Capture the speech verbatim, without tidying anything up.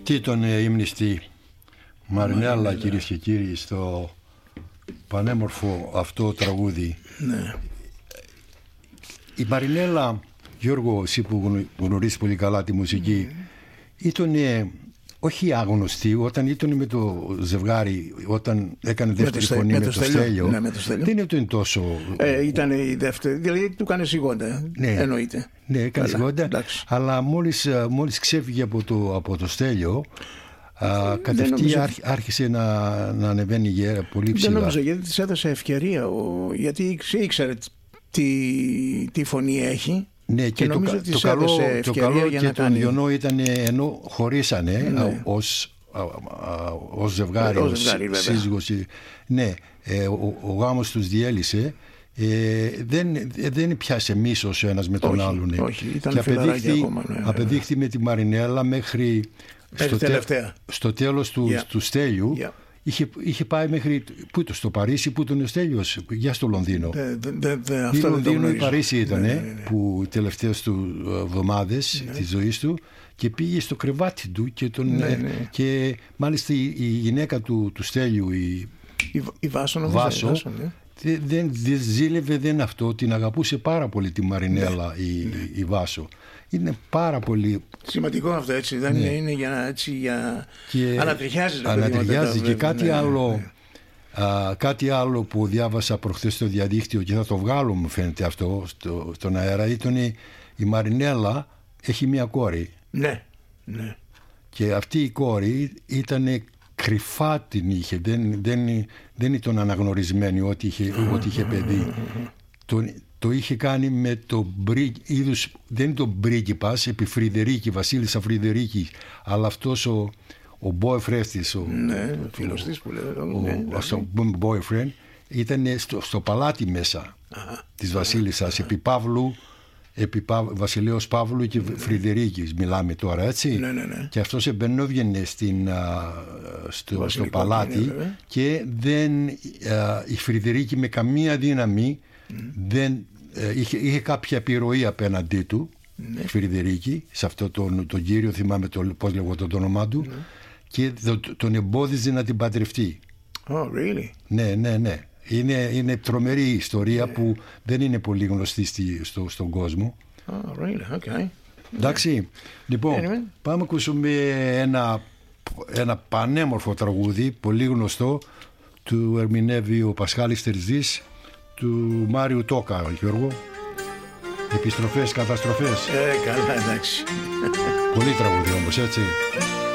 Αυτή τον ύμνηστη Μαρινέλα, κυρίες και κύριοι, στο πανέμορφο αυτό τραγούδι. Ναι. Η Μαρινέλα, Γιώργο, εσύ που γνωρίζεις πολύ καλά τη μουσική, mm. ήταν όχι άγνωστη όταν ήταν με το ζευγάρι, όταν έκανε δεύτερη με φωνή με, με το Στέλιο. Ναι, με το Στέλιο. Δεν ήταν τόσο. Ε, ήταν η δεύτερη, δηλαδή του έκανε σιγόντα. Ναι, εννοείται. Ναι, έκανε σιγόντα. Αλλά μόλις, μόλις ξέφυγε από το, από το Στέλιο, κατευθείαν άρχ, άρχισε να, να ανεβαίνει γέρα πολύ ψηλά. Δεν νομίζω, γιατί της έδωσε ευκαιρία, ο, γιατί ήξερε τι, τι φωνή έχει. Ναι, και, και το, το καλό, το καλό και τον κάνει... Διονό ήταν, ενώ χωρίσανε, ναι, ως, α, α, ως ζευγάρι, ως, ζευγάρι, ως σύζυγος. Ναι, ε, ο, ο γάμος τους διέλυσε. Ε, δεν, δεν πιάσε μίσος ο ένας με τον όχι, άλλον. Όχι, ήταν και απεδείχθη, ακόμα, ναι, απεδείχθη με τη Μαρινέλα μέχρι στο, τε, στο τέλος του, yeah. του Στέλιου. Yeah. Είχε, είχε πάει μέχρι. Πού ήταν, στο Παρίσι, που ήταν ο Στέλιος, για στο Λονδίνο. Δε, δε, δε, ή Λονδίνο ή Παρίσι ήταν, ναι, ναι, ναι. που οι τελευταίες του εβδομάδες, ναι, της ζωής του, και πήγε στο κρεβάτι του και, τον, ναι, ναι. και μάλιστα η, η γυναίκα του, του Στέλιου, η, η, η Βάσο, νομίζω, Βάσο, η Βάσο ναι. δεν, δεν ζήλευε δεν αυτό, την αγαπούσε πάρα πολύ τη Μαρινέλα, ναι, η, ναι. η Βάσο. Είναι πάρα πολύ σημαντικό αυτό, έτσι, δεν ναι. είναι για, έτσι, για... Και ανατριχιάζει, ανατριχιάζει και κάτι, ναι, άλλο, ναι. α, κάτι άλλο που διάβασα προχθές στο διαδίκτυο και θα το βγάλω, μου φαίνεται αυτό στο, στον αέρα, ήταν η, η Μαρινέλα έχει μια κόρη, ναι, ναι. και αυτή η κόρη ήταν κρυφά, την είχε, δεν, δεν, δεν ήταν αναγνωρισμένη ότι είχε, ότι είχε παιδί. Τον, το είχε κάνει με το είδους, δεν είναι το πρίγκιπας, επί Φρυδερίκη, Βασίλισσα Φρυδερίκη, αλλά αυτός ο, ο boyfriend της, ο, ναι, ο φίλος της που λέει, ο, ο boyfriend, ήταν στο, στο παλάτι μέσα α, της Βασίλισσας, α, επί Παύλου, επί Πα, Βασιλέως Παύλου και ναι. Φρυδερίκης μιλάμε τώρα, έτσι. Ναι, ναι, ναι. Και αυτός εμπαινόβγαινε στην, στο, στο παλάτι, ναι, και δεν, α, η Φρυδερίκη με καμία δύναμη mm. δεν, ε, είχε, είχε κάποια επιρροή απέναντί του, ναι, Φρυδερίκη, σε αυτό τον, τον κύριο, θυμάμαι το, πώς λέγονταν το όνομά του, ναι, και το, τον εμπόδιζε να την παντρευτεί. Oh, really? Ναι, ναι, ναι. Είναι, είναι τρομερή ιστορία, yeah, που δεν είναι πολύ γνωστή στη, στο, στον κόσμο. Oh, really? Okay. Εντάξει, λοιπόν, anyway, πάμε να ακούσουμε ένα, ένα πανέμορφο τραγούδι, πολύ γνωστό, του ερμηνεύει ο Πασχάλης Τερζής, του Μάριου Τόκα, Γιώργο. Επιστροφές, καταστροφές. Ε, καλά, εντάξει. Πολύ τραγούδι όμως, έτσι.